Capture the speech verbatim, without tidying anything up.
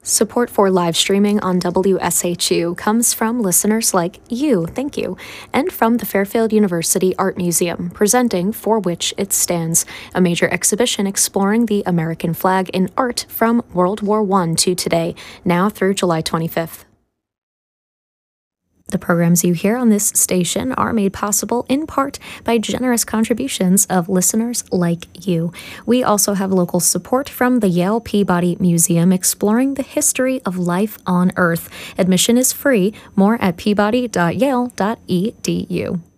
Support for live streaming on W S H U comes from listeners like you, thank you, and from the Fairfield University Art Museum, presenting For Which It Stands, a major exhibition exploring the American flag in art from World War One to today, now through July twenty-fifth. The programs you hear on this station are made possible in part by generous contributions of listeners like you. We also have local support from the Yale Peabody Museum exploring the history of life on Earth. Admission is free. More at peabody dot yale dot e d u.